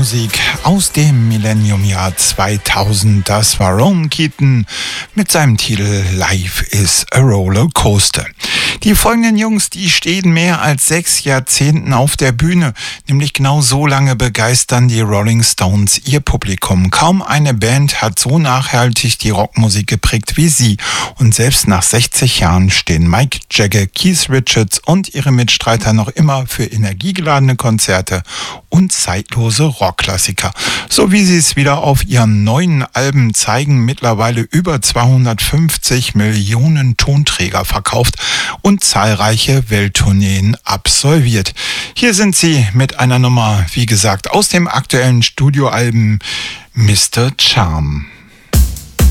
Rockmusik aus dem Millenniumjahr 2000. Das war Ronan Keaton mit seinem Titel Life is a Roller Coaster. Die folgenden Jungs, die stehen mehr als 6 Jahrzehnten auf der Bühne. Nämlich genau so lange begeistern die Rolling Stones ihr Publikum. Kaum eine Band hat so nachhaltig die Rockmusik geprägt wie sie. Und selbst nach 60 Jahren stehen Mick Jagger, Keith Richards und ihre Mitstreiter noch immer für energiegeladene Konzerte und zeitlose Rockklassiker. So wie sie es wieder auf ihren neuen Alben zeigen, mittlerweile über 250 Millionen Tonträger verkauft und zahlreiche Welttourneen absolviert. Hier sind sie mit einer Nummer, wie gesagt, aus dem aktuellen Studioalbum Mr. Charm.